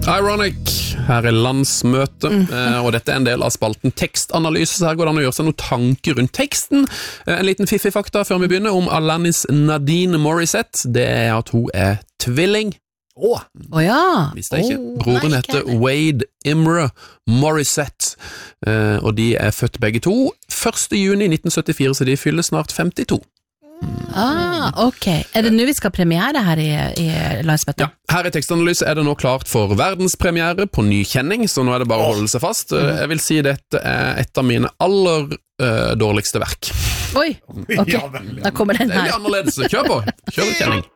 Ironic, her landsmøte, og dette en del av spalten tekstanalyse, så her går det an å gjøre seg noen tanker rundt teksten. En liten fiffig fakta før vi begynner om Alanis Nadine Morissette, det at hun tvilling. Ja. Visste jeg ikke. Broren heter Wade Imre Morissette, og de født begge to 1. juni 1974, så de fyller snart 52. Ok. Det nå vi skal premiere her i landsmøtet? Ja, her i tekstanalyse det nå klart for verdenspremiere på ny kjenning, så nå det bare å holde seg fast. Jeg vil si dette et av mine aller dårligste verk. Oi, ok. Da kommer den her. Det litt annerledes. Kjør på. Kjør kjenning.